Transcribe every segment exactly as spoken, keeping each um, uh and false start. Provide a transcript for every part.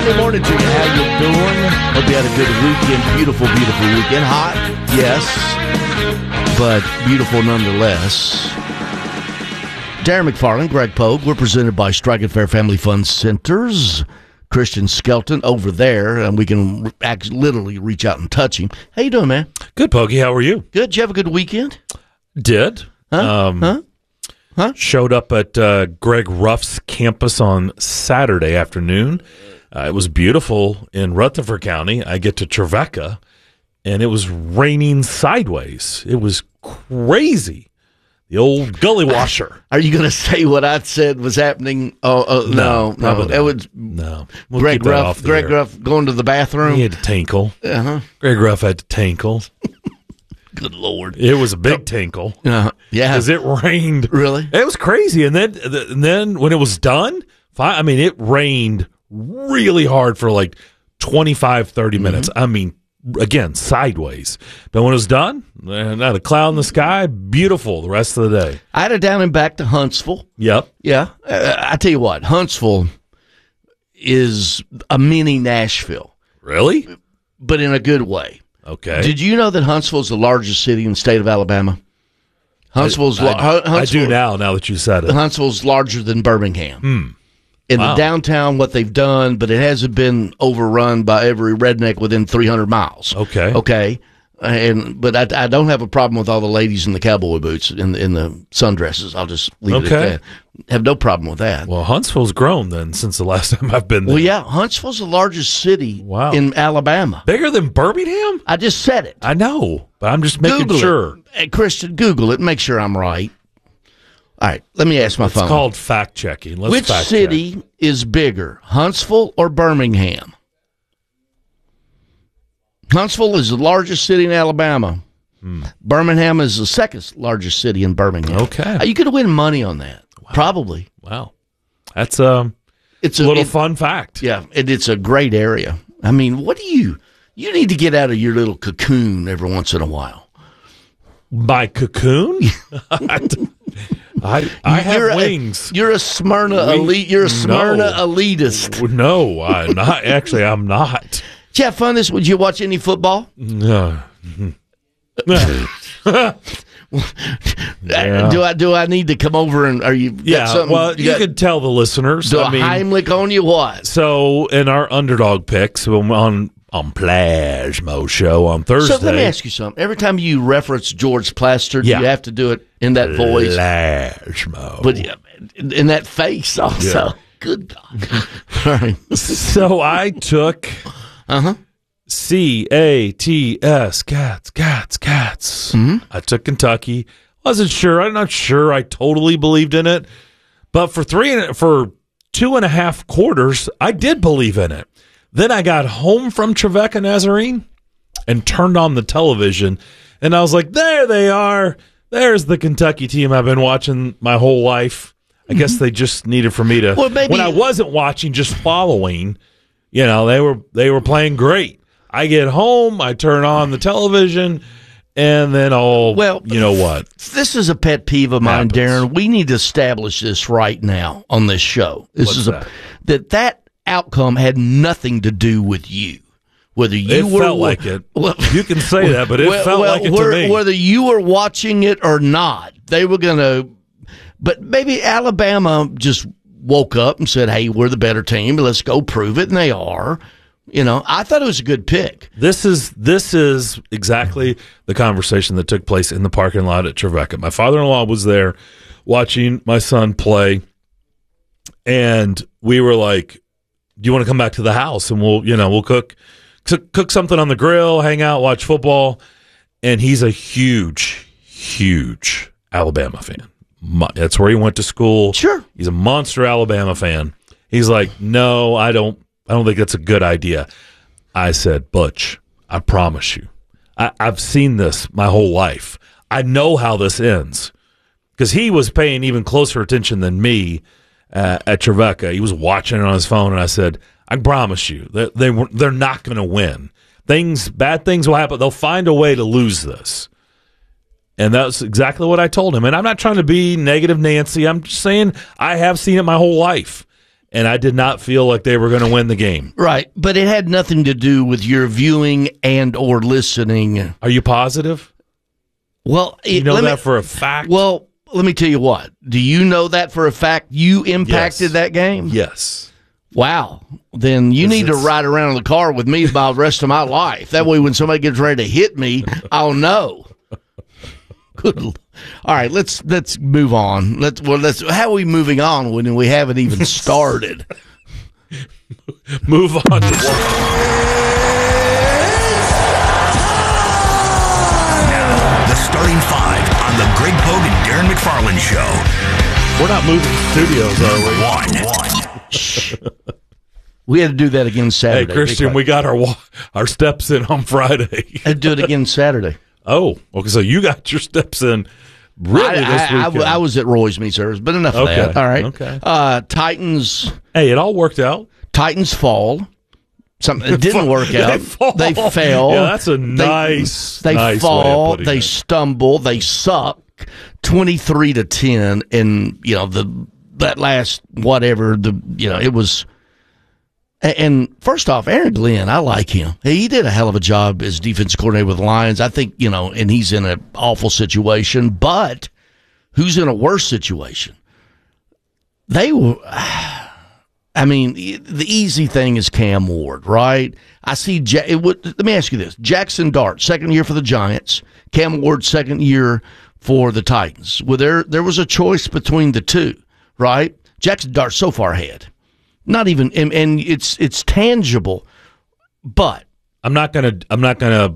Sunday morning to you. How you doing? Hope you had a good weekend. Beautiful, beautiful weekend. Hot, yes, but beautiful nonetheless. Darren McFarland, Greg Pogue. We're presented by Strike and Fair Family Fun Centers. Christian Skelton over there, and we can actually literally reach out and touch him. How you doing, man? Good, Pokey. How are you? Good. Did you have a good weekend? Did. Huh? Um, huh? Huh? Showed up at uh, Greg Ruff's campus on Saturday afternoon. Uh, it was beautiful in Rutherford County. I get to Trevecca, and it was raining sideways. It was crazy. The old gully washer. Are you going to say what I said was happening? Oh, uh, no, no. no. That was no. We'll Greg Ruff. Greg air. Ruff going to the bathroom. He had to tinkle. Uh-huh. Greg Ruff had to tinkle. Good Lord. It was a big tinkle. Uh, yeah. Because it rained. Really? It was crazy. And then, and then when it was done, I mean, it rained really hard for like twenty-five, thirty minutes. Mm-hmm. I mean, again, sideways. But when it was done, not a cloud in the sky, beautiful the rest of the day. I had it down and back to Huntsville. Yep. Yeah. Uh, I tell you what, Huntsville is a mini Nashville. Really? But in a good way. Okay. Did you know that Huntsville is the largest city in the state of Alabama? Huntsville's I, I, la- Huntsville, I do now, now that you said it. Huntsville's larger than Birmingham. Hmm. In wow. the downtown, what they've done, but it hasn't been overrun by every redneck within three hundred miles. Okay. Okay. And but I, I don't have a problem with all the ladies in the cowboy boots in the, in the sundresses. I'll just leave okay. it at that. Have no problem with that. Well, Huntsville's grown then since the last time I've been there. Well, yeah, Huntsville's the largest city wow. in Alabama. Bigger than Birmingham? I just said it. I know, but I'm just making Google sure. It. Hey, Christian, Google it. Make sure I'm right. All right, let me ask my it's phone. It's called fact checking. Let's Which fact city check. is bigger, Huntsville or Birmingham? Huntsville is the largest city in Alabama. Hmm. Birmingham is the second largest city in Birmingham. Okay. Uh, you could win money on that. Wow. Probably. Wow. That's um, it's a a little it, fun fact. Yeah, it, it's a great area. I mean, what do you, you need to get out of your little cocoon every once in a while. My cocoon? I I have you're wings. A, you're a Smyrna we, elite. You're a Smyrna no. elitist. No, I'm not. Actually, I'm not. Did you have fun this? Would you watch any football? No. yeah. Do I do I need to come over and are you? Yeah. Well, you, you got, could tell the listeners. Do I a mean, Heimlich on you? What? So in our underdog picks on. On Plasmo show on Thursday. So let me ask you something. Every time you reference George Plaster, do yeah. you have to do it in that voice? Plasmo. But yeah, in that face also. Yeah. Good God. All right. So I took uh-huh. C A T S, cats, cats, cats. Mm-hmm. I took Kentucky. Wasn't sure. I'm not sure I totally believed in it. But for three for two and a half quarters, I did believe in it. Then I got home from Trevecca Nazarene and turned on the television, and I was like, there they are. There's the Kentucky team I've been watching my whole life. I mm-hmm. guess they just needed for me to, well, maybe, when I wasn't watching, just following, you know, they were they were playing great. I get home, I turn on the television, and then oh, well, you know what? This is a pet peeve of mine, happens. Darren. We need to establish this right now on this show. This What's is that? a that that outcome had nothing to do with you. Whether you it were felt like it. Well, you can say that, but it well, felt well, like it were, to me. Whether you were watching it or not, they were going to. But maybe Alabama just woke up and said, "Hey, we're the better team. Let's go prove it," and they are. You know, I thought it was a good pick. This is this is exactly the conversation that took place in the parking lot at Trevecca. My father-in-law was there watching my son play, and we were like, do you want to come back to the house and we'll, you know, we'll cook, cook something on the grill, hang out, watch football. And he's a huge, huge Alabama fan. That's where he went to school. Sure. He's a monster Alabama fan. He's like, no, I don't, I don't think that's a good idea. I said, Butch, I promise you, I, I've seen this my whole life. I know how this ends. Because he was paying even closer attention than me Uh, at Trevecca. He was watching it on his phone, and I said, I promise you, they, they, they're not going to win. Things, bad things will happen. They'll find a way to lose this. And that's exactly what I told him. And I'm not trying to be negative Nancy. I'm just saying I have seen it my whole life. and I did not feel like they were going to win the game. Right, but it had nothing to do with your viewing and or listening. Are you positive? Well, it, you know let that me, for a fact? Well, let me tell you what. Do you know that for a fact? You impacted Yes. that game? Yes. Wow. Then you need to ride around in the car with me about the rest of my life. That way when somebody gets ready to hit me, I'll know. Good. All right, let's let's move on. Let's well let's how are we moving on when we haven't even started? Move on to Now, the starting five on the Greg Pogue and Darren McFarland Show. We're not moving studios, are we? One. One. We had to do that again Saturday. Hey, Christian, we got our wa- our steps in on Friday. Had to do it again Saturday. Oh, okay. So you got your steps in really I, this I, I, weekend. I was at Roy's Meat Service, but enough Okay. of that. All right. Okay. Uh, Titans. Hey, it all worked out. Titans fall. Something that didn't work out. They fall. They fell. Yeah, that's a They- nice. They, nice fall. Way of putting They it. stumble. They suck. Twenty-three to ten, and you know the that last whatever the you know it was. And first off, Aaron Glenn, I like him. He did a hell of a job as defense coordinator with the Lions. I think, you know, and he's in an awful situation, but who's in a worse situation? They were, I mean, the easy thing is Cam Ward, right? I see, ja- it would, let me ask you this. Jackson Dart, second year for the Giants. Cam Ward, second year for the Titans. Well, there, there was a choice between the two, right? Jackson Dart so far ahead. Not even, and, and it's it's tangible, but I'm not gonna I'm not gonna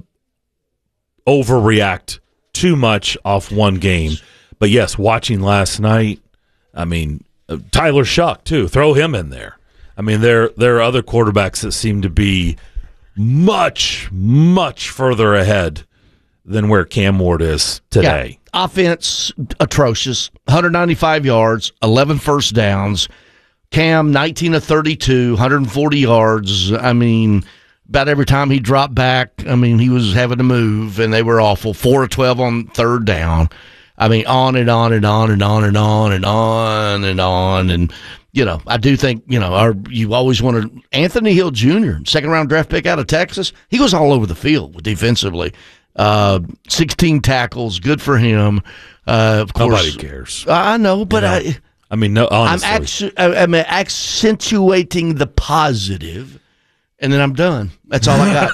overreact too much off one game. But yes, watching last night, I mean, uh, Tyler Shuck too. Throw him in there. I mean, there there are other quarterbacks that seem to be much much further ahead than where Cam Ward is today. Yeah, offense atrocious, one hundred ninety-five yards, eleven first downs. Cam, nineteen of thirty-two, one hundred forty yards. I mean, about every time he dropped back, I mean, he was having to move, and they were awful. four of twelve on third down. I mean, on and on and on and on and on and on and on. And, you know, I do think, you know, our, you always wanted Anthony Hill Junior, second-round draft pick out of Texas. He was all over the field defensively. Uh, sixteen tackles, good for him. Uh, of course, Nobody cares. I know, but You know? I... I mean, no. Honestly, I'm, actu- I'm accentuating the positive, and then I'm done. That's all I got.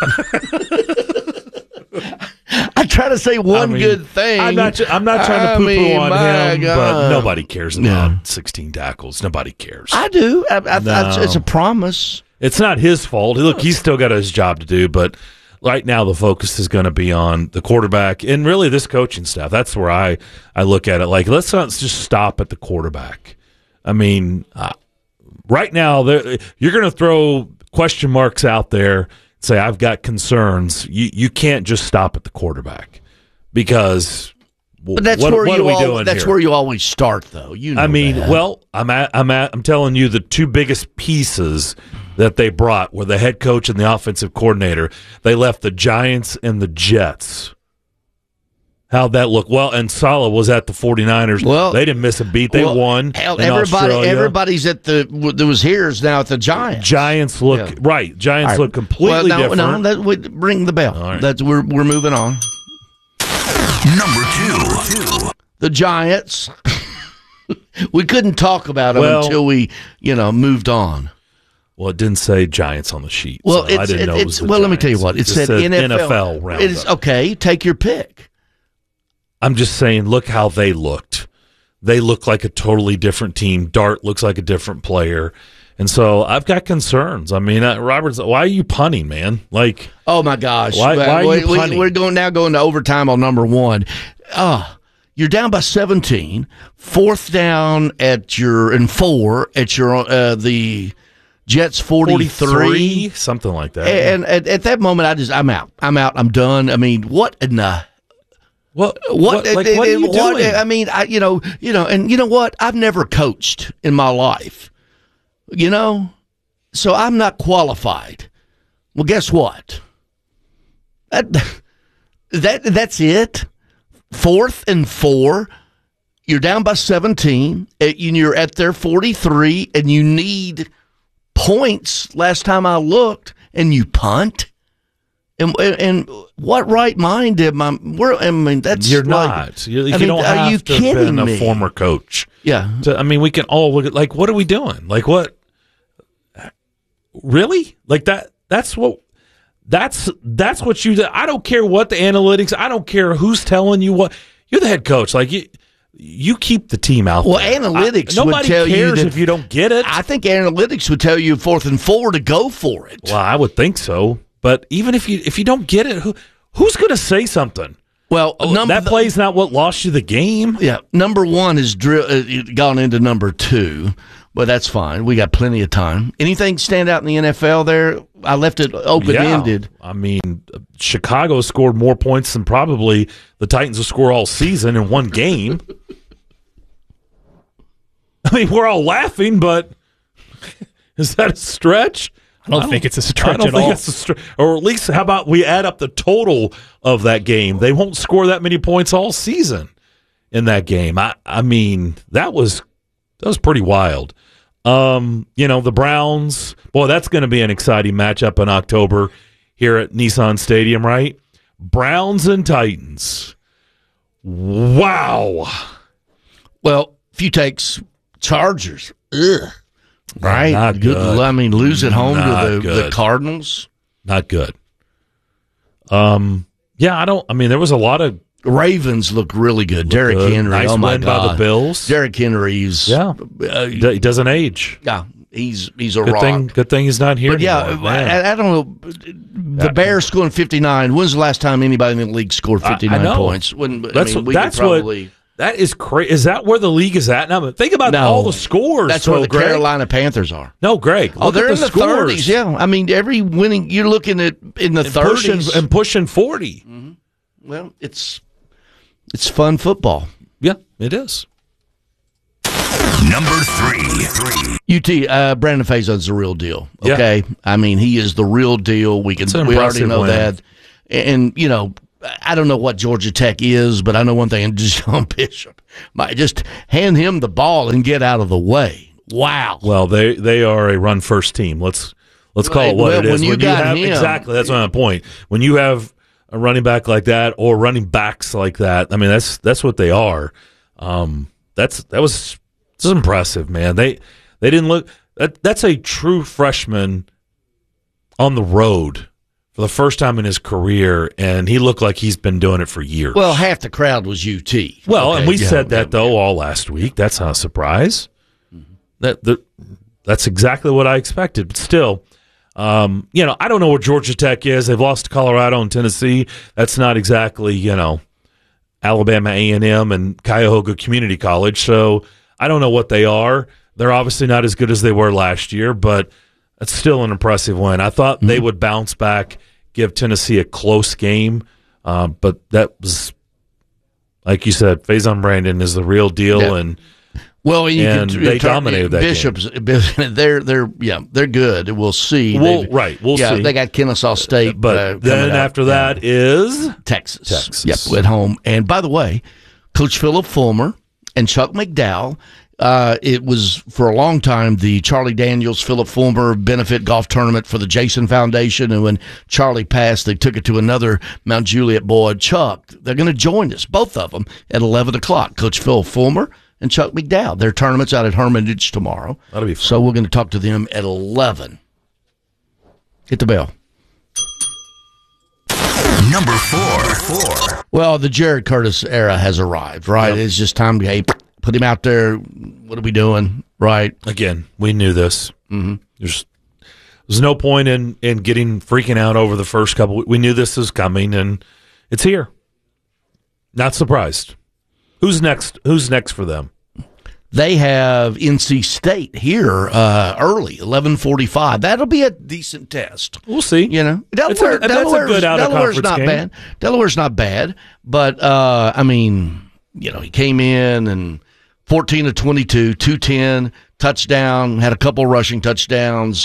I try to say one I mean, good thing. I'm not. I'm not trying to I poo-poo mean, on my him, God. but nobody cares about Yeah. sixteen tackles. Nobody cares. I do. I, I, No. I, it's a promise. It's not his fault. Look, he's still got his job to do, but right now the focus is going to be on the quarterback and really this coaching staff. That's where I, I look at it. Like, let's not just stop at the quarterback. I mean, uh, right now there- you're going to throw question marks out there, say I've got concerns. You you can't just stop at the quarterback because But that's what, where what you are we al- doing that's here? where you always start, though. You know I mean, that. well, I'm at, I'm at, I'm telling you, the two biggest pieces that they brought were the head coach and the offensive coordinator. They left the Giants and the Jets. How'd that look? Well, and Saleh was at the 49ers. Well, they didn't miss a beat. They Well, won. Hell, in everybody, Australia. everybody's at the that was here is now at the Giants. Giants look Yeah. right. Giants All right. look completely well, no, different. No, that would ring the bell. All right. That's we're we're moving on. Number two. The Giants. We couldn't talk about them Well- until we, you know, moved on. Well, it didn't say Giants on the sheet. Well, so I it's, didn't it, know it was it's the well. Let me tell you Giants. what it, just said. said N F L, N F L roundup. It's okay. Take your pick. I'm just saying, look how they looked. They look like a totally different team. Dart looks like a different player. And so I've got concerns. I mean, uh, Roberts, why are you punting, man? Like, Oh my gosh! Why- Well, why are you we, punting? We're going now going to overtime on number one. Ah, you're down by seventeen. Fourth down at your and four at your uh, the Jets forty-three. forty-three, something like that. And at, at that moment, I just I'm out. I'm out. I'm done. I mean, what in the what, what? what, like, what are you what- doing? I mean, I you know you know, and you know what? I've never coached in my life. You know, so I'm not qualified. Well, guess what? That that that's it. Fourth and four you're down by seventeen, and you're at their forty-three, and you need points last time I looked, and you punt. And, and what right mind am I? Where, I mean, that's you're like, not. You, you I mean, don't are have you to have kidding been a me? former coach. Yeah. To, I mean, we can all look at like, what are we doing? Like, what? Really? Like that? That's what. That's that's what you. I don't care what the analytics. I don't care who's telling you what. You're the head coach. Like you, you keep the team out. Well, there. analytics I, would nobody tell you cares that- if you don't get it. I think analytics would tell you fourth and four to go for it. Well, I would think so. But even if you if you don't get it, who who's going to say something? Well, Oh, number, that play's not what lost you the game. Yeah, number one has drill, uh, gone into number two, but that's fine. We got plenty of time. Anything stand out in the N F L there? I left it open-ended. Yeah. I mean, Chicago scored more points than probably the Titans will score all season in one game. I mean, we're all laughing, but is that a stretch? I don't, I don't think it's a stretch I don't at think all. It's a stretch. Or at least, how about we add up the total of that game? They won't score that many points all season in that game. I, I mean, that was that was pretty wild. Um, you know, the Browns, boy, that's going to be an exciting matchup in October here at Nissan Stadium, right? Browns and Titans. Wow. Well, few takes Chargers. Ugh. Right? Not good. I mean, lose at home Not to the, the good. Cardinals. Not good. Um, yeah, I don't, I mean, there was a lot of Ravens look really good. Derrick good. Henry, Nice oh my win God. by the Bills. Derrick Henry's, Yeah. uh, He doesn't age. yeah, he's he's a Good rock. thing, good thing he's not here But yeah, anymore, man. I, I don't know. The Bears scoring fifty-nine. When's the last time anybody in the league scored I- I fifty-nine know. points? When, That's I mean, what- we that's could probably. what that is crazy. Is that where the league is at now? Think about No. all the scores. That's so, where the Greg. Carolina Panthers are. No, Greg. Oh, look they're at in the scores. thirties. Yeah, I mean, every winning you're looking at in the and pushing thirties. and pushing forty. Well, it's it's fun football. Yeah, it is. Number three. Three. U T uh, Brandon Faison's the real deal. Yeah. Okay, I mean he is the real deal. We can It's an we already impressive know win. that, and you know I don't know what Georgia Tech is, but I know one thing: Deshaun Bishop might just hand him the ball and get out of the way. Wow. Well, they they are a run first team. Let's let's call it what Well, it is. when you got have him- exactly that's my point. When you have a running back like that or running backs like that, I mean that's that's what they are. Um, that's that was this is impressive, man. They they didn't look that that's a true freshman on the road for the first time in his career, and he looked like he's been doing it for years. Well, half the crowd was U T. Well, Okay, and we yeah, said that yeah. though all last week. That's not a surprise. That, that that's exactly what I expected. But still, um, you know, I don't know where Georgia Tech is. They've lost to Colorado and Tennessee. That's not exactly you know Alabama A and M and Cuyahoga Community College. So I don't know what they are. They're obviously not as good as they were last year, but it's still an impressive win. I thought Mm-hmm. they would bounce back, give Tennessee a close game, uh, but that was. Like you said, Faison Brandon is the real deal, Yeah. and Well, you And can, they turn- dominated that Bishops. They're they're yeah they're good. We'll see. We'll- They- right, we'll yeah, see. they got Kennesaw State, but uh, then coming up. after that is Texas. Texas. Yep, at home. And by the way, Coach Philip Fulmer and Chuck McDowell, uh, it was for a long time the Charlie Daniels Philip Fulmer benefit golf tournament for the Jason Foundation. And when Charlie passed, they took it to another Mount Juliet boy, Chuck. They're going to join us, both of them, at eleven o'clock. Coach Phil Fulmer and Chuck McDowell. Their tournament's out at Hermitage tomorrow. That'll be fun. So we're going to talk to them at eleven. Hit the bell. Number four. Four. Well, the Jared Curtis era has arrived, right? Yep. It's just time to hey, put him out there. What are we doing, right? again. We knew this. Mm-hmm. There's there's no point in in getting freaking out over the first couple. We knew this was coming, and it's here. Not surprised. Who's next? Who's next for them? They have N C State here uh, early, eleven forty-five. That'll be a decent test. We'll see. You know, It's a- Delaware, that's a Delaware's, good out of Delaware's conference not game. bad. Delaware's not bad, but uh, I mean, you know, he came in and fourteen to twenty-two, two ten touchdown, had a couple rushing touchdowns.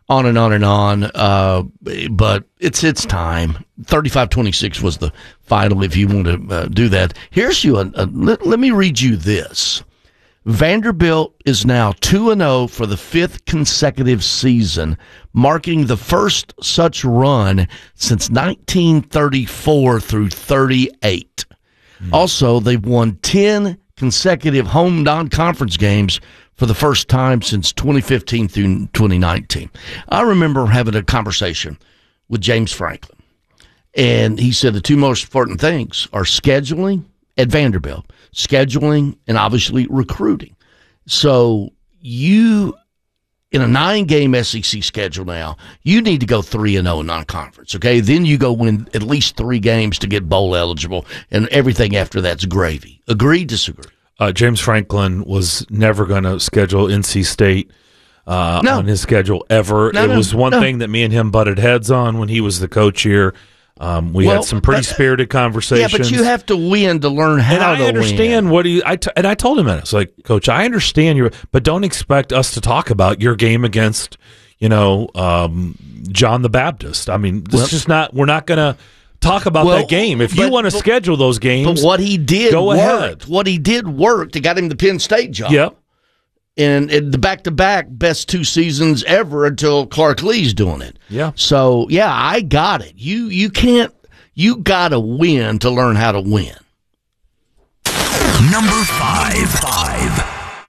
on and on and on. Uh, but it's it's time. thirty-five twenty-six was the final. If you want to uh, do that, here's you. A, a, let, let me read you this. Vanderbilt is now two and oh for the fifth consecutive season, marking the first such run since nineteen thirty-four through thirty-eight. Mm. Also, they've won ten consecutive home non-conference games for the first time since twenty fifteen through twenty nineteen. I remember having a conversation with James Franklin, and he said the two most important things are scheduling at Vanderbilt, scheduling and obviously recruiting. So you, in a nine-game S E C schedule now, you need to go three and oh non-conference, okay? Then you go win at least three games to get bowl eligible, and everything after that's gravy. Agree, disagree? Uh, James Franklin was never going to schedule N C State uh, no. on his schedule ever. No, it no, was one no. thing that me and him butted heads on when he was the coach here. Um, we well, had some pretty but, spirited conversations. Yeah, but you have to win to learn how and I to understand win. what he. I t- and I told him that. It's like, Coach, I understand you, but don't expect us to talk about your game against, you know, um, John the Baptist. I mean, this well, is just not. We're not going to talk about well, that game. If you but, want to schedule those games, but what he did go worked. ahead. What he did worked. It got him the Penn State job. Yep. And, and the back-to-back best two seasons ever until Clark Lee's doing it. Yeah. So, yeah, I got it. You you can't. You got to win to learn how to win. Number five. Five.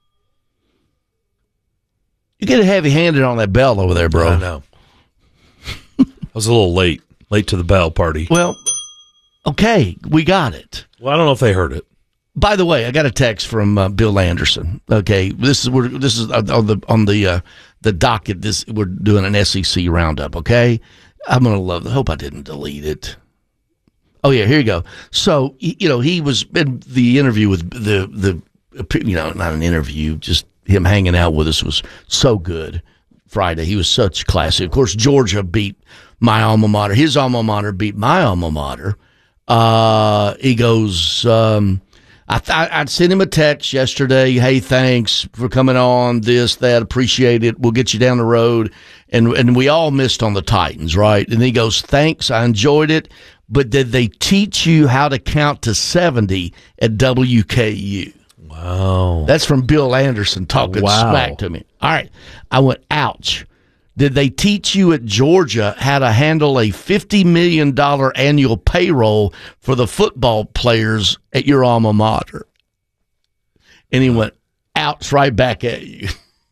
You get heavy-handed on that bell over there, bro. I know. I was a little late. Late to the bell party. Well, okay, we got it. Well, I don't know if they heard it. By the way, I got a text from uh, Bill Anderson. Okay, this is we're, this is on the on the uh, the docket. This we're doing an S E C roundup. Okay, I'm gonna love. Hope I didn't delete it. Oh yeah, here you go. So you know he was in the interview with the the you know not an interview, just him hanging out with us was so good. Friday, he was such classy. Of course, Georgia beat my alma mater. His alma mater beat my alma mater. Uh, he goes. Um, I th- I'd sent him a text yesterday. Hey, thanks for coming on. This, that, appreciate it. We'll get you down the road. And and we all missed on the Titans, right? And he goes, thanks. I enjoyed it. But did they teach you how to count to seventy at W K U? Wow. That's from Bill Anderson talking wow. smack to me. All right. I went, ouch. Did they teach you at Georgia how to handle a fifty million dollars annual payroll for the football players at your alma mater? And he went, ouch, right back at you.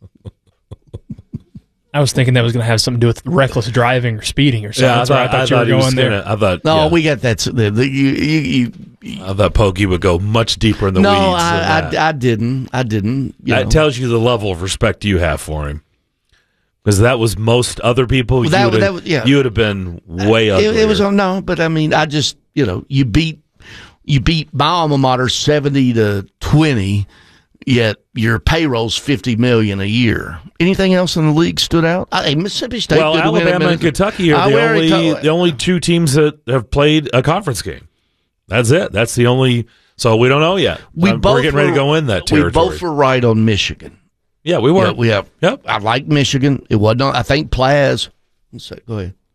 I was thinking that was going to have something to do with reckless driving or speeding or something. Yeah, I That's thought, why I thought I you thought were he was going there. gonna, I thought, No, yeah. we got that. The, the, you, you, you, I thought Pokey would go much deeper in the no, weeds. than I, that. I, I didn't. I didn't. You That know. tells you the level of respect you have for him. Because that was most other people. Well, you that- would that have was- yeah. you would have been way up. It, it was on no, but I mean, I just you know, you beat you beat my alma mater seventy to twenty, yet your payroll's fifty million a year. Anything else in the league stood out? I, hey, Mississippi State. Well, did win a Alabama and minute. Kentucky are I the already only told- the only two teams that have played a conference game. That's it. That's the only. So we don't know yet. We Um, both we're getting ready were- to go in that territory. We both were right on Michigan. yeah, we were. Yeah, we have. Yep. I like Michigan. It wasn't. on- I think Plaz. Let's say, go ahead.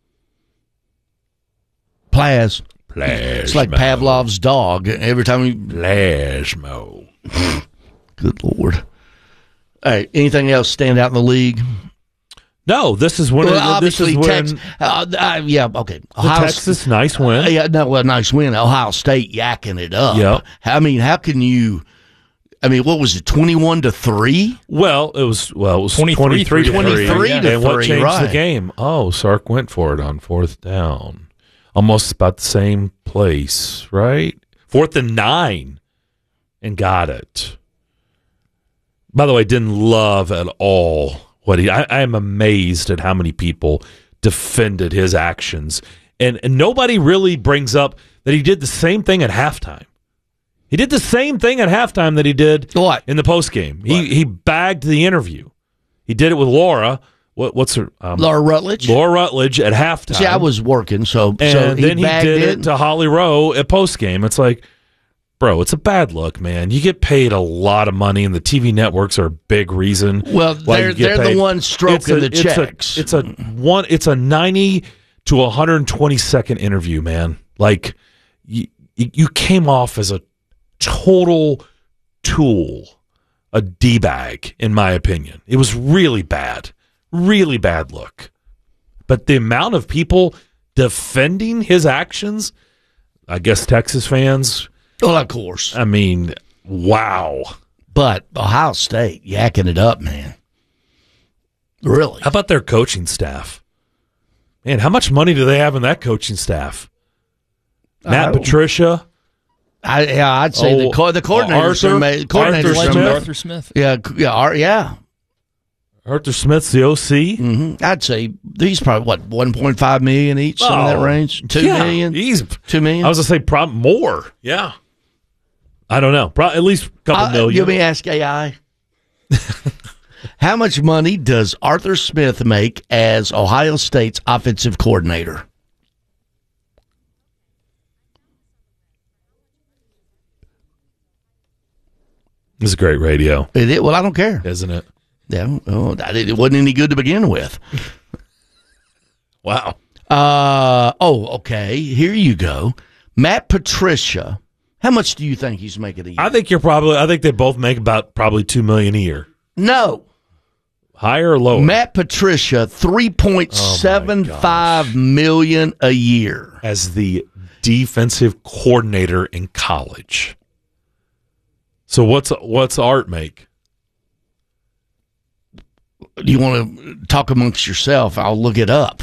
Plaz. It's like Pavlov's dog. Every time we. Plasmo. Good Lord. All right. Anything else stand out in the league? No, this is when. Well, it, this obviously, is when Texas. Uh, uh, yeah, okay. the Ohio Texas nice win. Uh, yeah, no, well, nice win. Ohio State yakking it up. Yep. I mean, how can you? I mean, what was it? Twenty-one to three. Well, it was well, it was twenty-three twenty-three to twenty-three three. to and what three, changed right. the game? Oh, Sark went for it on fourth down, almost about the same place, right? Fourth and nine, and got it. By the way, didn't love at all what he. I, I am amazed at how many people defended his actions, and and nobody really brings up that he did the same thing at halftime. He did the same thing at halftime that he did What? in the postgame. He he bagged the interview. He did it with Laura. What what's her um, Laura Rutledge. Laura Rutledge at halftime. See, I was working, so and so then he bagged did it. it to Holly Rowe at postgame. It's like Bro, it's a bad look, man. You get paid a lot of money, and the T V networks are a big reason. Well, why they're you get they're paid. the ones stroking a, the it's checks. A, it's a one. It's a ninety to one hundred twenty second interview, man. Like you, you came off as a total tool, a d-bag, in my opinion. It was really bad, really bad look. But the amount of people defending his actions, I guess Texas fans. Well, of course. I mean, wow. But Ohio State yakking it up, man. Really? How about their coaching staff? Man, how much money do they have in that coaching staff? Matt Uh, Patricia. I, yeah, I'd say Oh, the co- the coordinators Arthur- are ma- coordinators Arthur are Smith. ma- Arthur Smith. Yeah, c- yeah, Ar- yeah. Arthur Smith's the O C. hmm I'd say he's probably what one point five million each, something in that Oh, range. Two yeah, million. He's Two million. I was gonna say probably more. Yeah. I don't know. Probably at least a couple Uh, million. Let me ask A I. How much money does Arthur Smith make as Ohio State's offensive coordinator? It's great radio, It, it- well, I don't care. isn't it? Yeah, well, I did- it wasn't any good to begin with. Wow. Uh oh, okay. Here you go, Matt Patricia. How much do you think he's making a year? I think you're probably. I think they both make about probably two million a year. no. Higher or lower? Matt Patricia, three point seven five million a year. As the defensive coordinator in college. So what's what's Art make? Do you want to talk amongst yourself? I'll look it up.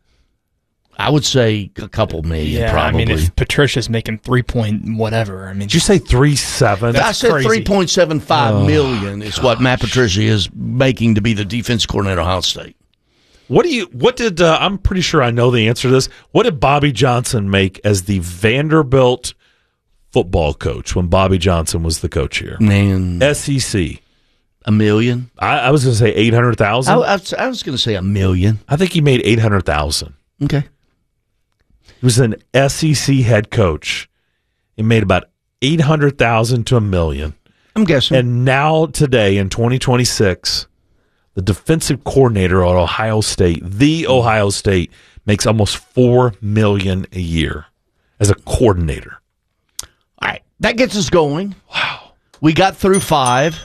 I would say a couple million, Yeah, probably. I mean, if Patricia's making three point whatever, I mean, Did you say three seven? I that's said crazy. three point seven five Oh, million is what Matt Patricia is making to be the defense coordinator of Ohio State. What do you? What did? Uh, I'm pretty sure I know the answer to this. What did Bobby Johnson make as the Vanderbilt football coach when Bobby Johnson was the coach here? Man, S E C. a million? I, I was going to say eight hundred I, thousand. I was, I was going to say a million. I think he made eight hundred thousand. Okay. He was an S E C head coach. He made about eight hundred thousand to a million. I'm guessing. And now today in twenty twenty-six, the defensive coordinator at Ohio State, the Ohio State, makes almost four million dollars a year as a coordinator. All right. That gets us going. Wow. We got through five.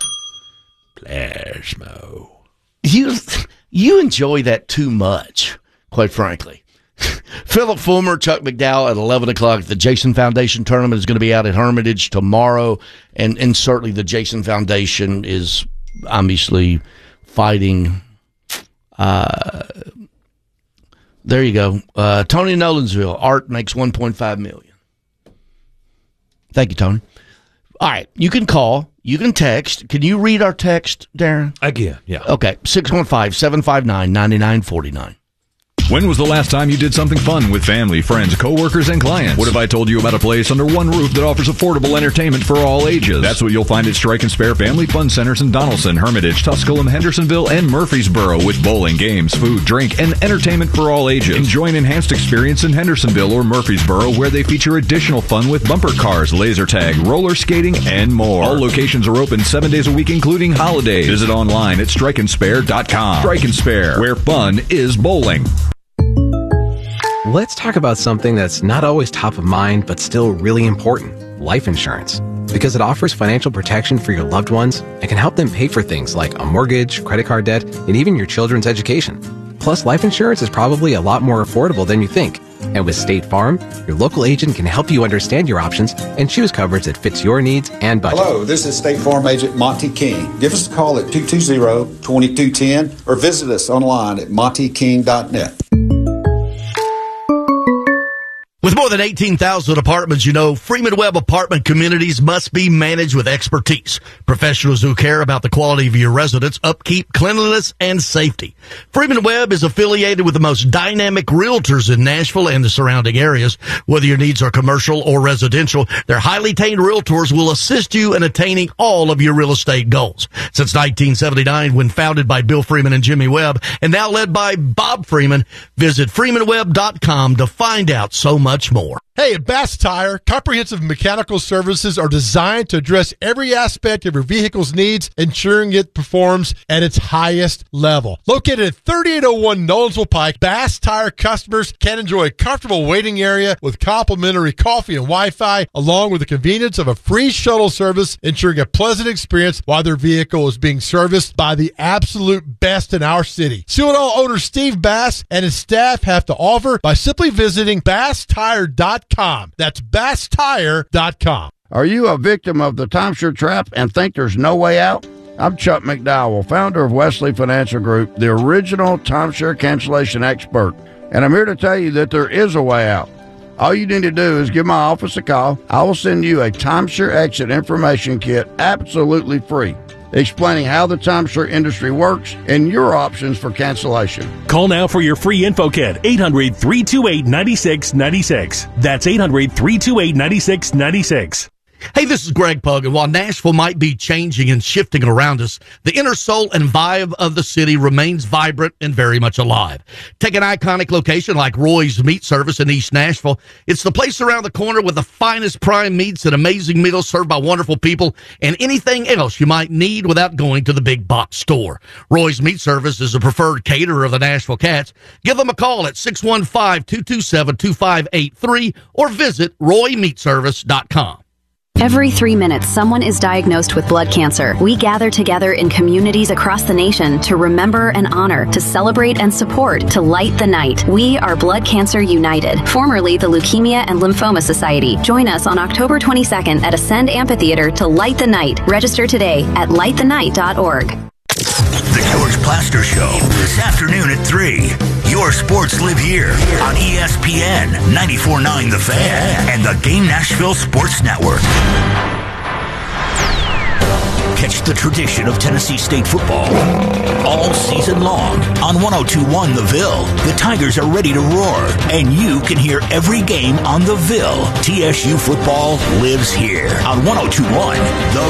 Flashmo. You, you enjoy that too much, quite frankly. Philip Fulmer, Chuck McDowell at eleven o'clock. The Jason Foundation tournament is going to be out at Hermitage tomorrow. And, and certainly the Jason Foundation is obviously fighting. Uh, there you go. Uh, Tony Nolensville. Art makes one point five million dollars. Thank you, Tony. All right. You can call. You can text. Can you read our text, Darren? Again, yeah. Okay. six one five, seven five nine, nine nine four nine. When was the last time you did something fun with family, friends, coworkers, and clients? What if I told you about a place under one roof that offers affordable entertainment for all ages? That's what you'll find at Strike and Spare Family Fun Centers in Donaldson, Hermitage, Tusculum, Hendersonville, and Murfreesboro with bowling, games, food, drink, and entertainment for all ages. Enjoy an enhanced experience in Hendersonville or Murfreesboro where they feature additional fun with bumper cars, laser tag, roller skating, and more. All locations are open seven days a week, including holidays. Visit online at strike and spare dot com. Strike and Spare, where fun is bowling. Let's talk about something that's not always top of mind, but still really important: life insurance. Because it offers financial protection for your loved ones and can help them pay for things like a mortgage, credit card debt, and even your children's education. Plus, life insurance is probably a lot more affordable than you think. And with State Farm, your local agent can help you understand your options and choose coverage that fits your needs and budget. Hello, this is State Farm Agent Monty King. Give us a call at two two zero, two two one zero or visit us online at monty king dot net. With more than eighteen thousand apartments, you know, Freeman Webb apartment communities must be managed with expertise. Professionals who care about the quality of your residence, upkeep, cleanliness, and safety. Freeman Webb is affiliated with the most dynamic realtors in Nashville and the surrounding areas. Whether your needs are commercial or residential, their highly trained realtors will assist you in attaining all of your real estate goals. Since nineteen seventy-nine, when founded by Bill Freeman and Jimmy Webb, and now led by Bob Freeman, visit freeman webb dot com to find out so much much more. Hey, at Bass Tire, comprehensive mechanical services are designed to address every aspect of your vehicle's needs, ensuring it performs at its highest level. Located at thirty-eight oh one Nolensville Pike, Bass Tire customers can enjoy a comfortable waiting area with complimentary coffee and Wi-Fi, along with the convenience of a free shuttle service, ensuring a pleasant experience while their vehicle is being serviced by the absolute best in our city. See what all owner Steve Bass and his staff have to offer by simply visiting bass tire dot com. That's bass tire dot com. Are you a victim of the timeshare trap and think there's no way out? I'm Chuck McDowell, founder of Wesley Financial Group, the original timeshare cancellation expert, and I'm here to tell you that there is a way out. All you need to do is give my office a call. I will send you a timeshare exit information kit absolutely free, explaining how the timeshare industry works and your options for cancellation. Call now for your free info kit, eight hundred, three two eight, nine six nine six. That's eight hundred, three two eight, nine six nine six. Hey, this is Greg Pug, and while Nashville might be changing and shifting around us, the inner soul and vibe of the city remains vibrant and very much alive. Take an iconic location like Roy's Meat Service in East Nashville. It's the place around the corner with the finest prime meats and amazing meals served by wonderful people and anything else you might need without going to the big box store. Roy's Meat Service is a preferred caterer of the Nashville Cats. Give them a call at six one five, two two seven, two five eight three or visit roy meat service dot com. Every three minutes, someone is diagnosed with blood cancer. We gather together in communities across the nation to remember and honor, to celebrate and support, to light the night. We are Blood Cancer United, formerly the Leukemia and Lymphoma Society. Join us on October twenty-second at Ascend Amphitheater to light the night. Register today at light the night dot org. The George Plaster Show, this afternoon at three. Your sports live here on E S P N ninety-four point nine The Fan and the Game Nashville Sports Network. Catch the tradition of Tennessee State football all season long on one oh two point one The Ville. The Tigers are ready to roar, and you can hear every game on The Ville. T S U football lives here on one oh two point one The